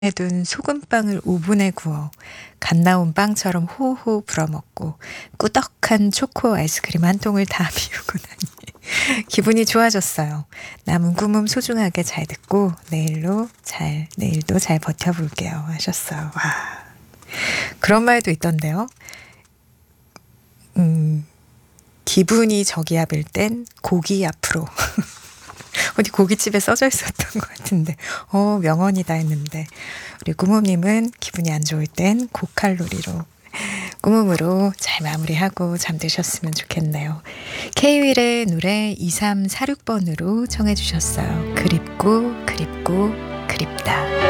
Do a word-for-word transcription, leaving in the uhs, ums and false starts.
둔 소금빵을 오븐에 구워 갓 나온 빵처럼 호호 불어먹고 꾸덕한 초코 아이스크림 한 통을 다 비우고 나니 기분이 좋아졌어요. 남은 꿈은 소중하게 잘 듣고 내일로 잘 내일도 잘 버텨볼게요 하셨어요. 와, 그런 말도 있던데요. 음, 기분이 저기압일 땐 고기 앞으로. 어디 고깃집에 써져 있었던 것 같은데 어 명언이다 했는데 우리 꾸mom님은 기분이 안 좋을 땐 고칼로리로 꾸mom으로 잘 마무리하고 잠드셨으면 좋겠네요. K-윌의 노래 이삼사육 번으로 청해 주셨어요. 그립고 그립고 그립다.